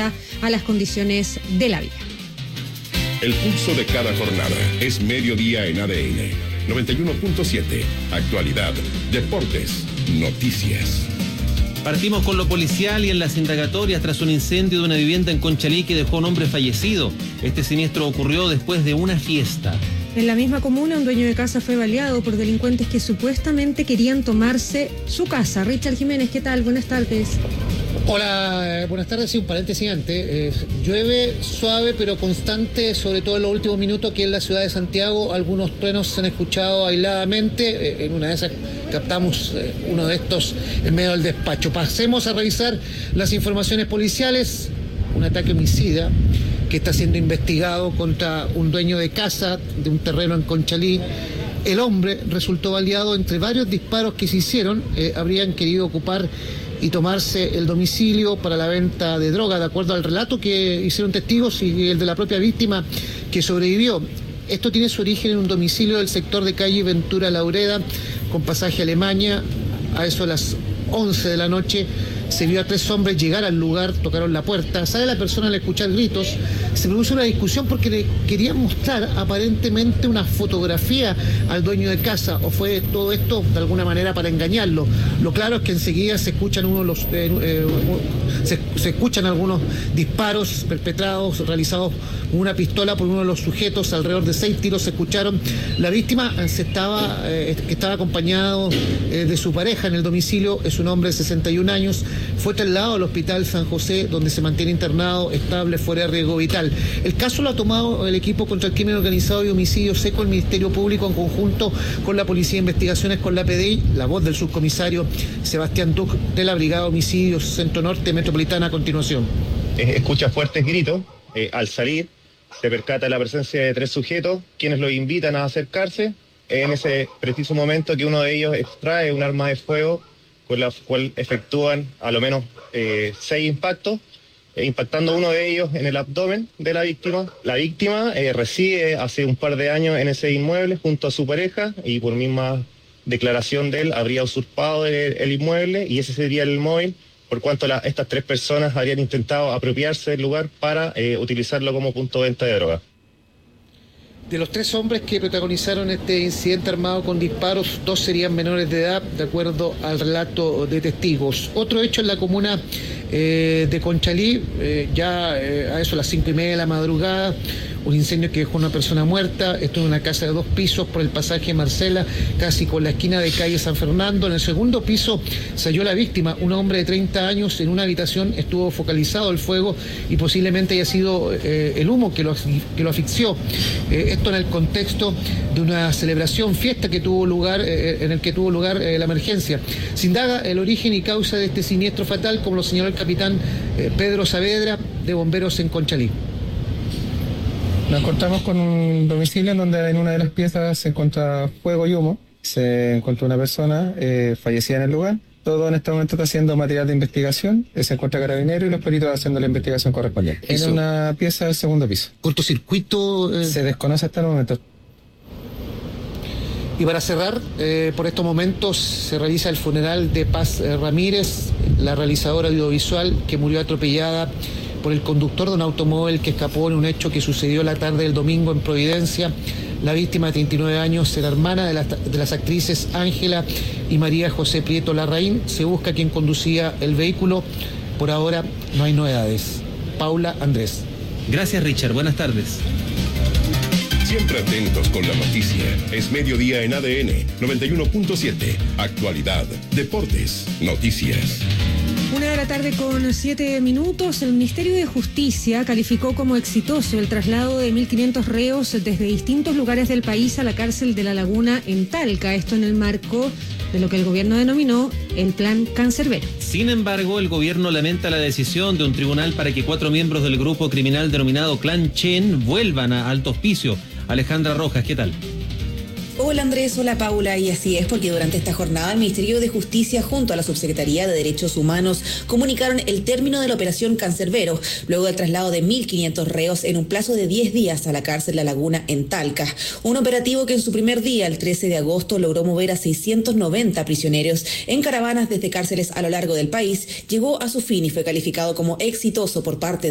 adapta a las condiciones de la vía. El pulso de cada jornada es Mediodía en ADN 91.7. Actualidad, deportes, noticias. Partimos con lo policial y en las indagatorias tras un incendio de una vivienda en Conchalí que dejó a un hombre fallecido. Este siniestro ocurrió después de una fiesta. En la misma comuna, un dueño de casa fue baleado por delincuentes que supuestamente querían tomarse su casa. Richard Jiménez, ¿qué tal? Buenas tardes. Hola, buenas tardes. Sí, un paréntesis antes. Llueve suave pero constante, sobre todo en los últimos minutos aquí en la ciudad de Santiago. Algunos truenos se han escuchado aisladamente. En una de esas captamos uno de estos en medio del despacho. Pasemos a revisar las informaciones policiales. Un ataque homicida que está siendo investigado contra un dueño de casa de un terreno en Conchalí. El hombre resultó baleado entre varios disparos que se hicieron. Habrían querido ocupar y tomarse el domicilio para la venta de droga, de acuerdo al relato que hicieron testigos y el de la propia víctima que sobrevivió. Esto tiene su origen en un domicilio del sector de calle Ventura Laureda, con pasaje Alemania. A eso a las 11 de la noche se vio a 3 hombres llegar al lugar, tocaron la puerta, sale la persona al escuchar gritos, se produce una discusión porque le querían mostrar aparentemente una fotografía al dueño de casa, o fue todo esto de alguna manera para engañarlo. Lo claro es que enseguida se escuchan se escuchan algunos disparos perpetrados, realizados con una pistola por uno de los sujetos. Alrededor de 6 tiros se escucharon. La víctima que estaba acompañado de su pareja en el domicilio, es un hombre de 61 años, fue trasladado al hospital San José, donde se mantiene internado, estable, fuera de riesgo vital. El caso lo ha tomado el equipo contra el crimen organizado y homicidio seco, el Ministerio Público, en conjunto con la Policía de Investigaciones, con la PDI, la voz del subcomisario Sebastián Duc de la Brigada de Homicidios Centro Norte Metropolitana. A continuación. Escucha fuertes gritos. Al salir, se percata la presencia de 3 sujetos, quienes lo invitan a acercarse. En ese preciso momento que uno de ellos extrae un arma de fuego, con la cual efectúan a lo menos 6 impactos, impactando uno de ellos en el abdomen de la víctima. La víctima reside hace un par de años en ese inmueble junto a su pareja, y por misma declaración de él habría usurpado el inmueble, y ese sería el móvil, por cuanto estas 3 personas habrían intentado apropiarse del lugar para utilizarlo como punto de venta de droga. De los 3 hombres que protagonizaron este incidente armado con disparos, 2 serían menores de edad, de acuerdo al relato de testigos. Otro hecho en la comuna de Conchalí, a eso a las 5:30 de la madrugada, un incendio que dejó una persona muerta. Esto en una casa de 2 pisos por el pasaje Marcela, casi con la esquina de calle San Fernando. En el segundo piso se halló la víctima, un hombre de 30 años. En una habitación estuvo focalizado el fuego y posiblemente haya sido el humo que lo asfixió. Esto en el contexto de una celebración, fiesta que tuvo lugar, en el que tuvo lugar la emergencia. Se indaga el origen y causa de este siniestro fatal, como lo señaló el capitán Pedro Saavedra, de Bomberos en Conchalí. Nos encontramos con un domicilio en donde en una de las piezas se encuentra fuego y humo. Se encontró una persona fallecida en el lugar. Todo en este momento está haciendo material de investigación. Se encuentra Carabineros y los peritos haciendo la investigación correspondiente. En una pieza del segundo piso. ¿Cortocircuito? Se desconoce hasta el momento. Y para cerrar, por estos momentos se realiza el funeral de Paz Ramírez, la realizadora audiovisual que murió atropellada por el conductor de un automóvil que escapó en un hecho que sucedió la tarde del domingo en Providencia. La víctima de 39 años era hermana de las actrices Ángela y María José Prieto Larraín. Se busca quien conducía el vehículo. Por ahora no hay novedades. Paula, Andrés. Gracias, Richard. Buenas tardes. Siempre atentos con la noticia. Es Mediodía en ADN 91.7. Actualidad, deportes, noticias. 1:07 p.m. El Ministerio de Justicia calificó como exitoso el traslado de 1.500 reos desde distintos lugares del país a la cárcel de La Laguna en Talca. Esto en el marco de lo que el gobierno denominó el Plan Cancerbero. Sin embargo, el gobierno lamenta la decisión de un tribunal para que 4 miembros del grupo criminal denominado Clan Chen vuelvan a Alto Hospicio. Alejandra Rojas, ¿qué tal? Hola Andrés, hola Paula, y así es porque durante esta jornada el Ministerio de Justicia junto a la Subsecretaría de Derechos Humanos comunicaron el término de la operación Cancerbero, luego del traslado de 1.500 reos en un plazo de 10 días a la cárcel La Laguna en Talca. Un operativo que en su primer día, el 13 de agosto, logró mover a 690 prisioneros en caravanas desde cárceles a lo largo del país, llegó a su fin y fue calificado como exitoso por parte